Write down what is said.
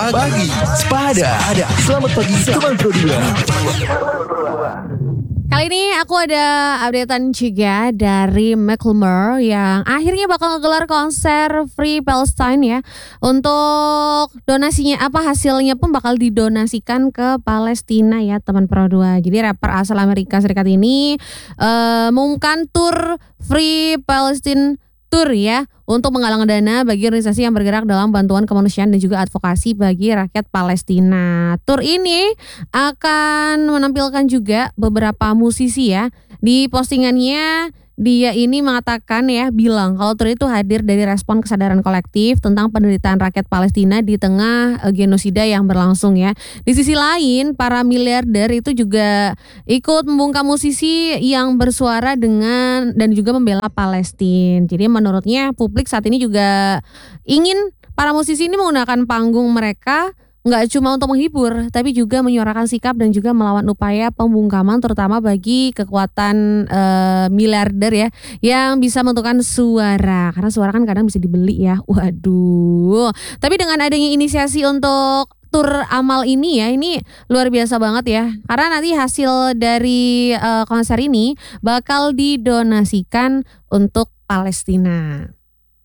Pagi Sepada. Selamat pagi teman Pro 2. Kali ini aku ada updatean juga dari Macklemore yang akhirnya bakal ngegelar konser Free Palestine ya. Untuk donasinya hasilnya pun bakal didonasikan ke Palestina ya teman Pro 2. Jadi rapper asal Amerika Serikat ini mengumumkan tur Free Palestine Tour ya untuk menggalang dana bagi organisasi yang bergerak dalam bantuan kemanusiaan dan juga advokasi bagi rakyat Palestina. Tur ini akan menampilkan juga beberapa musisi ya. Di postingannya dia ini bilang kalau tur itu hadir dari respon kesadaran kolektif tentang penderitaan rakyat Palestina di tengah genosida yang berlangsung ya. Di sisi lain, para miliarder itu juga ikut membungkam musisi yang bersuara dengan dan juga membela Palestina. Jadi menurutnya publik saat ini juga ingin para musisi ini menggunakan panggung mereka nggak cuma untuk menghibur, tapi juga menyuarakan sikap dan juga melawan upaya pembungkaman terutama bagi kekuatan miliarder ya yang bisa menentukan suara. Karena suara kan kadang bisa dibeli ya. Waduh. Tapi dengan adanya inisiasi untuk tur amal ini ya, ini luar biasa banget ya. Karena nanti hasil dari konser ini bakal didonasikan untuk Palestina.